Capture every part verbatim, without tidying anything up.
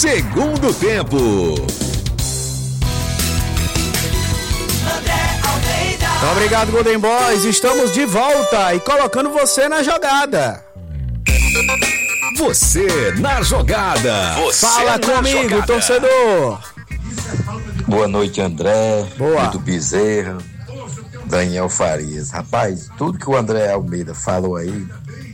Segundo tempo. Obrigado, Golden Boys. Estamos de volta e colocando você na jogada. Você na jogada. Você Fala na comigo, jogada. torcedor. Boa noite, André. Boa. Vitor Bezerra, Daniel Farias. Rapaz, tudo que o André Almeida falou aí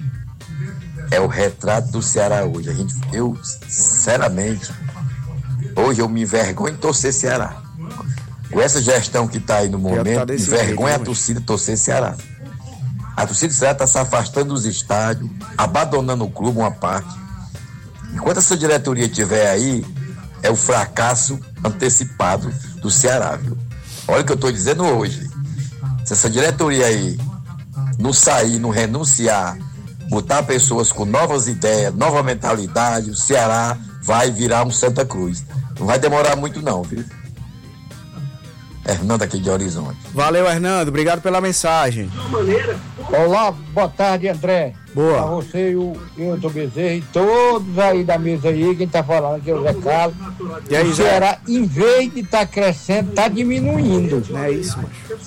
é o retrato do Ceará hoje. A gente, eu, sinceramente, hoje eu me envergonho em torcer Ceará. Com essa gestão que está aí no momento, tá envergonha jeito, a torcida torcer Ceará. A torcida do Ceará está se afastando dos estádios, abandonando o clube uma parte. Enquanto essa diretoria estiver aí, é o fracasso antecipado do Ceará, viu? Olha o que eu estou dizendo hoje. Se essa diretoria aí não sair, não renunciar, botar pessoas com novas ideias, nova mentalidade, o Ceará vai virar um Santa Cruz. Não vai demorar muito não, viu? Hernando aqui de Horizonte. Valeu, Hernando. Obrigado pela mensagem. Olá, boa tarde, André. Boa. Pra você e o Hilton Bezerra e todos aí da mesa aí, quem tá falando aqui é o Zé Carlos. E aí, o Zé? Ceará, em vez de estar tá crescendo, tá diminuindo. É isso, macho.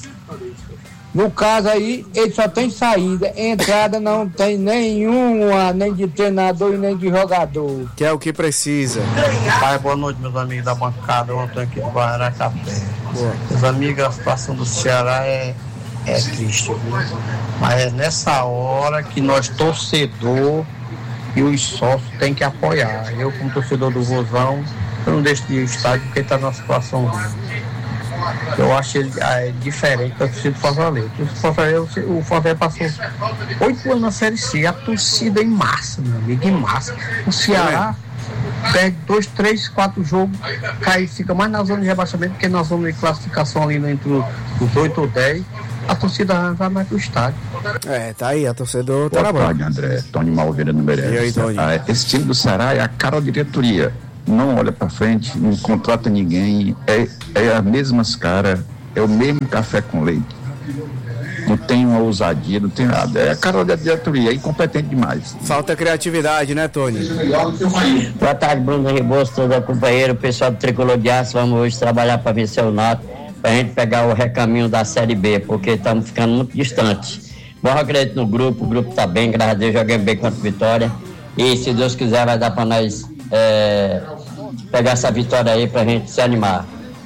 No caso aí, ele só tem saída, entrada não tem nenhuma, nem de treinador e nem de jogador. Que é o que precisa. Pai, boa noite, meus amigos da bancada. Eu estou aqui do Guarará Café. Boa. Meus amigos, a situação do Ceará é, é triste, viu? Mas é nessa hora que nós, torcedor e os sócios, tem que apoiar. Eu, como torcedor do Vozão, eu não deixo de ir ao estádio porque está numa situação ruim. Eu acho ele é, diferente da torcida do Fortaleza. O Fortaleza, o Fortaleza passou oito anos na Série C, a torcida em massa, meu amigo, em massa. O Ceará perde dois, três, quatro jogos, cai, fica mais na zona de rebaixamento, porque na zona de classificação ali entre os oito ou dez, a torcida vai mais pro estádio. É, tá aí, a torcedor tá na Boa bola. tarde, André. Tony Malveira no Merece. E aí, Tony? Ah, esse time do Ceará é a cara da diretoria. Não olha pra frente, não contrata ninguém, é, é as mesmas caras, é o mesmo café com leite. Não tem uma ousadia, não tem nada. É a cara da diretoria, é incompetente demais. Falta criatividade, né, Tony? Boa tarde, Bruno Rebouças, todo companheiro, pessoal do Tricolor de Aço. Vamos hoje trabalhar para vencer o Náutico, para a gente pegar o recaminho da Série B, porque estamos ficando muito distantes. Bom, acredito no grupo, o grupo está bem, graças a Deus, joguemos bem contra a Vitória. E se Deus quiser, vai dar para nós é, pegar essa vitória aí para a gente se animar.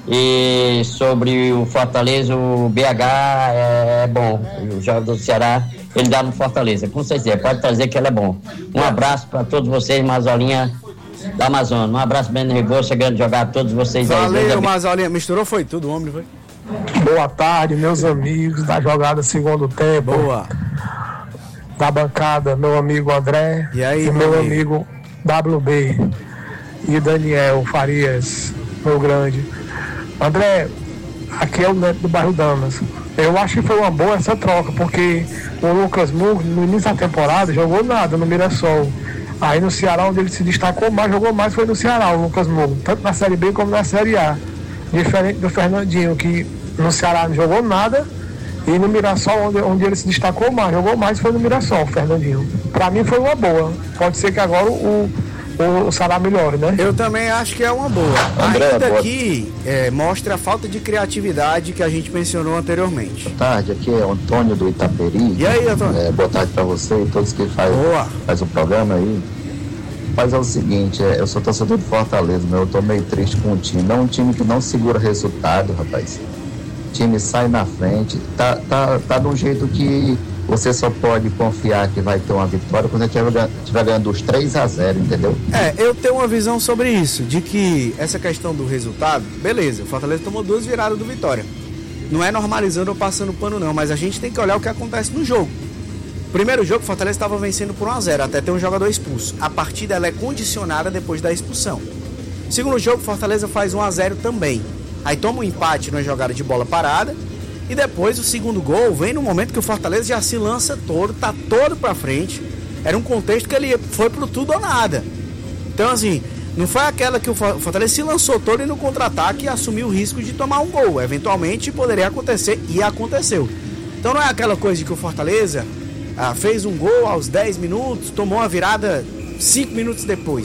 E sobre o Fortaleza, o B H é, é bom, o jogador do Ceará, ele dá no Fortaleza, com certeza, pode trazer que ele é bom. Um abraço para todos vocês, Mazolinha da Amazônia. Um abraço, Breno Rebouça, grande jogar a todos vocês aí. Valeu, Mazolinha. Misturou foi tudo, homem, foi? Boa tarde, meus amigos da jogada segundo tempo. Boa. Da bancada, meu amigo André. E aí, e meu meu amigo? amigo W B. E Daniel Farias, meu grande. André, aqui é o Neto do bairro Damas. Eu acho que foi uma boa essa troca, porque o Lucas Murro, no início da temporada, jogou nada no Mirassol. Aí no Ceará, onde ele se destacou mais, jogou mais, foi no Ceará, o Lucas Murro, tanto na Série B como na Série A. Diferente do Fernandinho, que no Ceará não jogou nada, e no Mirassol, onde, onde ele se destacou mais, jogou mais, foi no Mirassol, o Fernandinho. Pra mim foi uma boa. Pode ser que agora o, o, o Ceará melhore, né? Eu também acho que é uma boa. André, Ainda boa... que é, mostra a falta de criatividade que a gente mencionou anteriormente. Boa tarde, aqui é o Antônio do Itaperi. E aí, Antônio? É, boa tarde para você e todos que fazem faz o programa aí. Mas é o seguinte, é, eu sou torcedor de Fortaleza, mas eu tô meio triste com o time. É um time que não segura resultado, rapaz. O time sai na frente, tá, tá, tá de um jeito que você só pode confiar que vai ter uma vitória quando você estiver ganhando os três a zero, entendeu? É, eu tenho uma visão sobre isso, de que essa questão do resultado, beleza, o Fortaleza tomou duas viradas do Vitória. Não é normalizando ou passando pano não, mas a gente tem que olhar o que acontece no jogo. Primeiro jogo, o Fortaleza estava vencendo por um a zero, até ter um jogador expulso. A partida ela é condicionada depois da expulsão. Segundo jogo, o Fortaleza faz um a zero também. Aí toma um empate numa jogada de bola parada. E depois o segundo gol vem no momento que o Fortaleza já se lança todo, tá todo pra frente. Era um contexto que ele foi pro tudo ou nada. Então assim, não foi aquela que o Fortaleza se lançou todo e no contra-ataque assumiu o risco de tomar um gol. Eventualmente poderia acontecer e aconteceu. Então não é aquela coisa de que o Fortaleza ah, fez um gol aos dez minutos, tomou uma virada cinco minutos depois.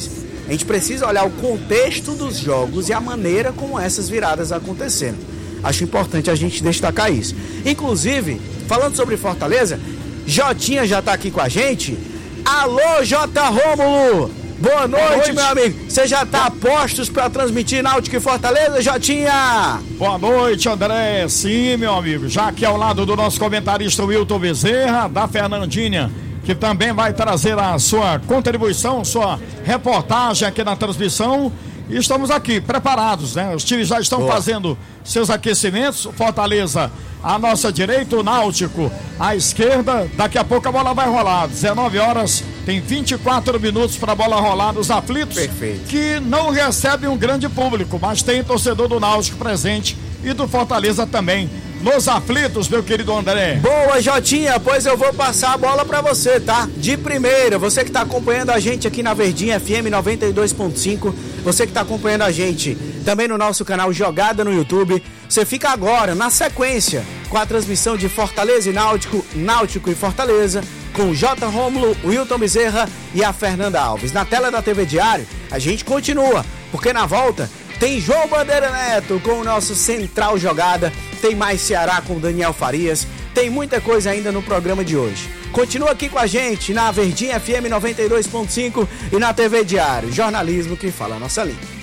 A gente precisa olhar o contexto dos jogos e a maneira como essas viradas aconteceram. Acho importante a gente destacar isso. Inclusive, falando sobre Fortaleza, Jotinha já tá aqui com a gente. Alô, J. Rômulo! Boa noite, Boa noite, meu amigo. Você já tá a postos para transmitir Náutico e Fortaleza, Jotinha? Boa noite, André. Sim, meu amigo. Já aqui ao lado do nosso comentarista Wilton Bezerra, da Fernandinha, que também vai trazer a sua contribuição, sua reportagem aqui na transmissão. E estamos aqui, preparados, né? Os times já estão Boa. fazendo seus aquecimentos. Fortaleza à nossa direita, o Náutico à esquerda. Daqui a pouco a bola vai rolar. dezenove horas, tem vinte e quatro minutos para a bola rolar nos aflitos. Perfeito. Que não recebem um grande público, mas tem torcedor do Náutico presente e do Fortaleza também. Nos aflitos, meu querido André. Boa, Jotinha, pois eu vou passar a bola pra você, tá? De primeira, você que tá acompanhando a gente aqui na Verdinha F M noventa e dois ponto cinco, você que tá acompanhando a gente também no nosso canal Jogada no YouTube, você fica agora, na sequência, com a transmissão de Fortaleza e Náutico, Náutico e Fortaleza, com o J. Rômulo, o Wilton Bezerra e a Fernanda Alves. Na tela da T V Diário, a gente continua, porque na volta tem João Bandeira Neto com o nosso Central Jogada, tem mais Ceará com o Daniel Farias, tem muita coisa ainda no programa de hoje. Continua aqui com a gente na Verdinha F M noventa e dois ponto cinco e na T V Diário, jornalismo que fala a nossa língua.